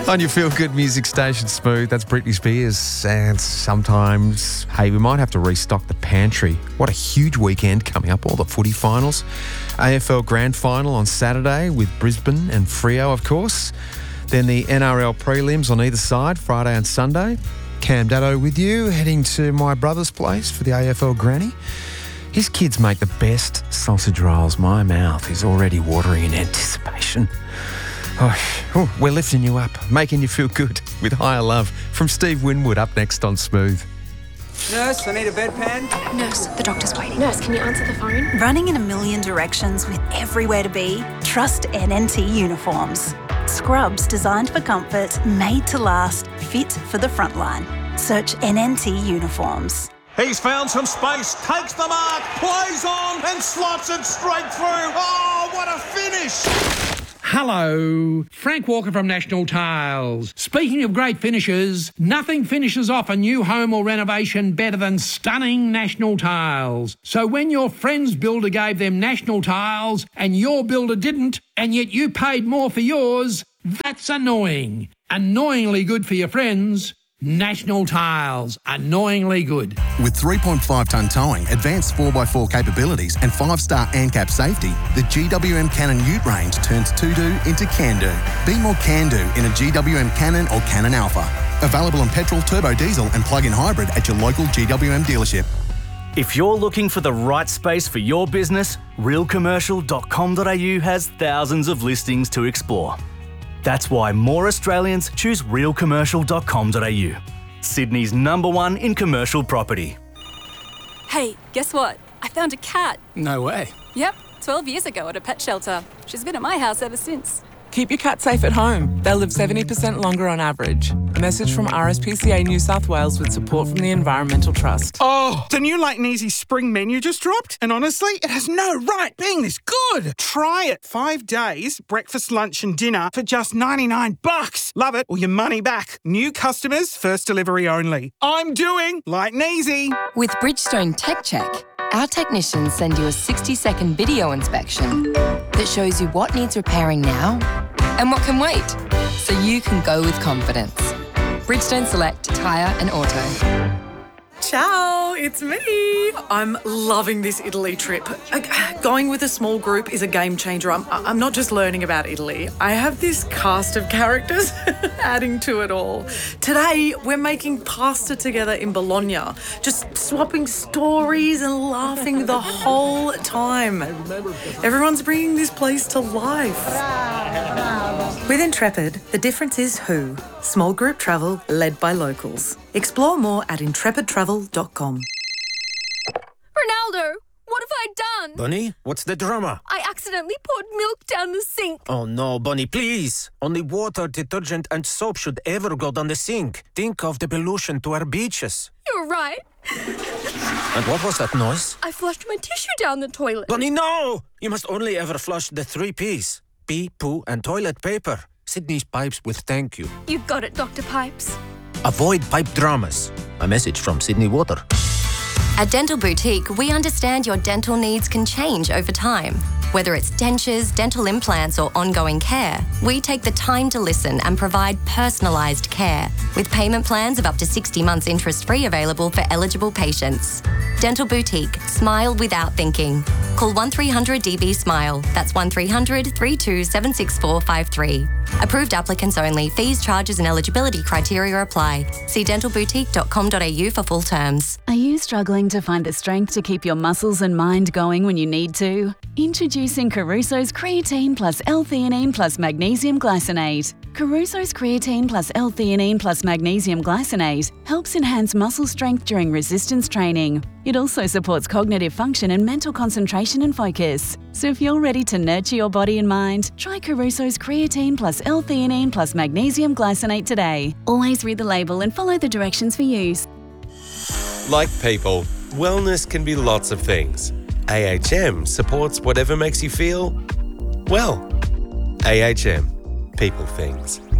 On your feel-good music station, Smooth, that's Britney Spears. And sometimes, hey, we might have to restock the pantry. What a huge weekend coming up, all the footy finals. AFL Grand Final on Saturday with Brisbane and Freo, of course. Then the NRL prelims on either side, Friday and Sunday. Cam Daddo with you, heading to my brother's place for the AFL Granny. His kids make the best sausage rolls. My mouth is already watering in anticipation. Oh, we're lifting you up, making you feel good with Higher Love from Steve Winwood up next on Smooth. Nurse, I need a bedpan. Nurse, the doctor's waiting. Nurse, can you answer the phone? Running in a million directions with everywhere to be? Trust NNT Uniforms. Scrubs designed for comfort, made to last, fit for the front line. Search NNT Uniforms. He's found some space, takes the mark, plays on and slots it straight through. Oh, what a finish! Hello, Frank Walker from National Tiles. Speaking of great finishes, nothing finishes off a new home or renovation better than stunning National Tiles. So when your friend's builder gave them National Tiles and your builder didn't, and yet you paid more for yours, that's annoying. Annoyingly good for your friends. National Tiles, annoyingly good. With 3.5-tonne towing, advanced 4x4 capabilities and 5-star ANCAP safety, the GWM Cannon Ute range turns to-do into can-do. Be more can-do in a GWM Cannon or Cannon Alpha. Available in petrol, turbo diesel and plug-in hybrid at your local GWM dealership. If you're looking for the right space for your business, realcommercial.com.au has thousands of listings to explore. That's why more Australians choose realcommercial.com.au. Sydney's #1 in commercial property. Hey, guess what? I found a cat. No way. Yep, 12 years ago at a pet shelter. She's been at my house ever since. Keep your cat safe at home. They'll live 70% longer on average. A message from RSPCA New South Wales with support from the Environmental Trust. Oh, the new Light and Easy spring menu just dropped, and honestly, it has no right being this good. Try it. 5 days, breakfast, lunch and dinner for just $99. Love it or your money back. New customers, first delivery only. I'm doing Light and Easy. With Bridgestone Tech Check, our technicians send you a 60-second video inspection that shows you what needs repairing now and what can wait, so you can go with confidence. Bridgestone Select Tyre and Auto. Ciao, it's me. I'm loving this Italy trip. Going with a small group is a game changer. I'm not just learning about Italy. I have this cast of characters adding to it all. Today, we're making pasta together in Bologna, just swapping stories and laughing the whole time. Everyone's bringing this place to life. With Intrepid, the difference is who. Small group travel led by locals. Explore more at intrepidtravel.com. Ronaldo, what have I done? Bunny, what's the drama? I accidentally poured milk down the sink. Oh no, Bunny, please. Only water, detergent and soap should ever go down the sink. Think of the pollution to our beaches. You're right. And what was that noise? I flushed my tissue down the toilet. Bunny, no! You must only ever flush the 3 Ps. Pee, poo and toilet paper. Sydney's Pipes with thank you. You got it, Dr. Pipes. Avoid pipe dramas. A message from Sydney Water. At Dental Boutique, we understand your dental needs can change over time. Whether it's dentures, dental implants, or ongoing care, we take the time to listen and provide personalised care, with payment plans of up to 60 months interest-free available for eligible patients. Dental Boutique. Smile without thinking. Call 1300-DB-SMILE. That's 1300 32 76453. Approved applicants only. Fees, charges and eligibility criteria apply. See dentalboutique.com.au for full terms. Are you struggling to find the strength to keep your muscles and mind going when you need to? Introducing Caruso's Creatine plus L-theanine plus Magnesium Glycinate. Caruso's Creatine plus L-theanine plus Magnesium Glycinate helps enhance muscle strength during resistance training. It also supports cognitive function and mental concentration and focus. So if you're ready to nurture your body and mind, try Caruso's Creatine plus L-theanine plus Magnesium Glycinate today. Always read the label and follow the directions for use. Like people, wellness can be lots of things. AHM supports whatever makes you feel, well. AHM. People things.